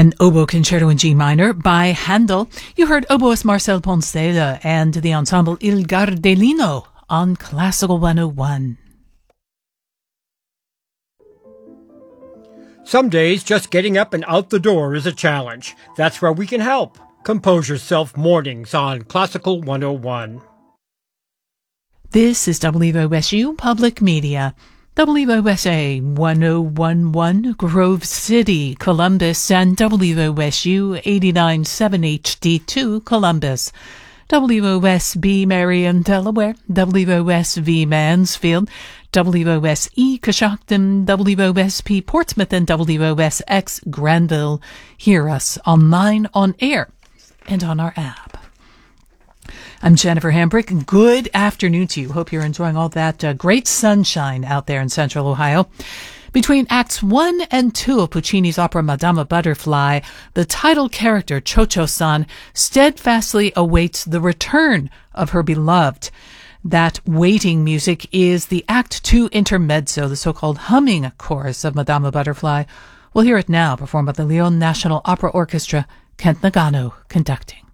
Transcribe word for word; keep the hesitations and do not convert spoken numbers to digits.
An oboe concerto in G minor by Handel. You heard oboist Marcel Poncela and the ensemble Il Gardelino on Classical one oh one. Some days, just getting up and out the door is a challenge. That's where we can help. Compose Yourself Mornings on Classical one oh one. This is W O S U Public Media. W O S A one oh one point one Grove City, Columbus, and W O S U eighty-nine point seven H D two Columbus. W O S B Marion, Delaware, W O S V Mansfield, W O S E Coshocton, W O S P Portsmouth, and W O S X Granville. Hear us online, on air, and on our app. I'm Jennifer Hambrick. Good afternoon to you. Hope you're enjoying all that uh, great sunshine out there in central Ohio. Between Acts one and two of Puccini's opera Madama Butterfly, the title character, Cho-Cho-san, steadfastly awaits the return of her beloved. That waiting music is the Act two intermezzo, the so-called humming chorus of Madama Butterfly. We'll hear it now, performed by the Lyon National Opera Orchestra, Kent Nagano conducting.